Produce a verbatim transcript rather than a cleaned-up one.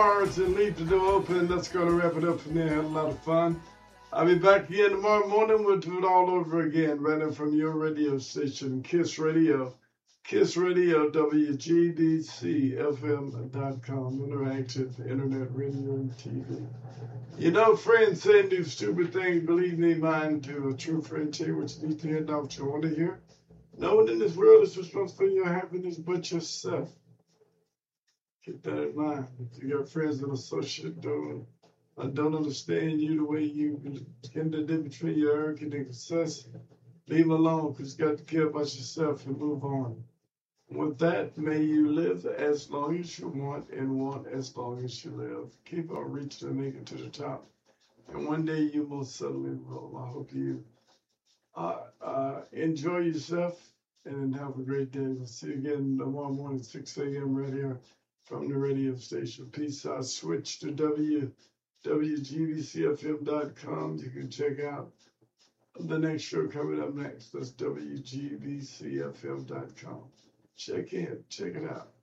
Cards and leave the door open. That's going to wrap it up from there. Had a lot of fun. I'll be back again tomorrow morning. We'll do it all over again, right from your radio station, Kiss Radio. Kiss Radio, W G B C F M dot com, interactive internet radio and T V. You know, friends saying do stupid things, believe me, mine to a true friend tell you what you need to hear, not what you want to hear. No one in this world is responsible for your happiness but yourself. Keep that in mind. If you got friends that associate don't, uh, don't understand you the way you can the difference between your arrogance and success, leave them alone because you got to care about yourself and move on. With that, may you live as long as you want and want as long as you live. Keep on reaching and making it to the top. And one day you most certainly will. I hope you uh, uh, enjoy yourself and have a great day. We'll see you again tomorrow morning, six a.m. right here from the radio station. Peace out. Switch to W G B C F M dot com. You can check out the next show coming up next. That's W G B C F M dot com. Check in. Check it out.